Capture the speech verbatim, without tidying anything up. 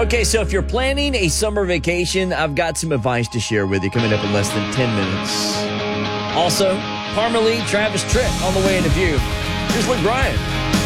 Okay, so if you're planning a summer vacation, I've got some advice to share with you coming up in less than ten minutes. Also, Parmalee, Travis Tritt on the way into view. Here's Luke Bryan.